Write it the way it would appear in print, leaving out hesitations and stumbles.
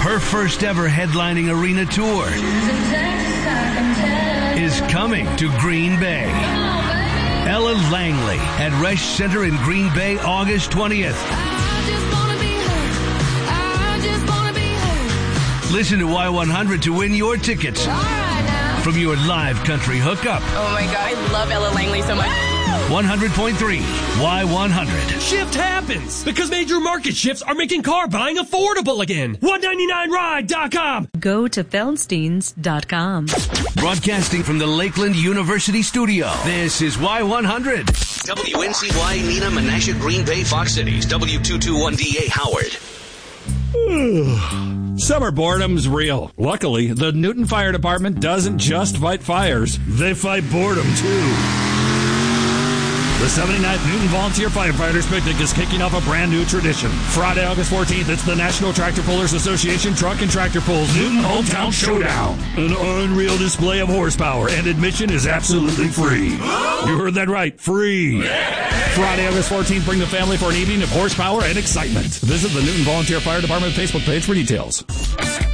Her first ever headlining arena tour is coming to Green Bay. Ella Langley at Resch Center in Green Bay, August 20th. Listen to Y100 to win your tickets from your live country hookup. Oh my God, I love Ella Langley so much. 100.3 Y100. Shift happens because major market shifts are making car buying affordable again. 199ride.com. Go to Feldsteins.com. Broadcasting from the Lakeland University studio, this is Y100. WNCY, Nina, Menasha, Green Bay, Fox Cities, W221DA, Howard. Summer boredom's real. Luckily, the Newton Fire Department doesn't just fight fires. They fight boredom, too. The 79th Newton Volunteer Firefighters Picnic is kicking off a brand new tradition. Friday, August 14th, it's the National Tractor Pullers Association Truck and Tractor Pulls Newton Hometown Showdown. An unreal display of horsepower, and admission is absolutely free. You heard that right, free. Friday, August 14th, bring the family for an evening of horsepower and excitement. Visit the Newton Volunteer Fire Department Facebook page for details.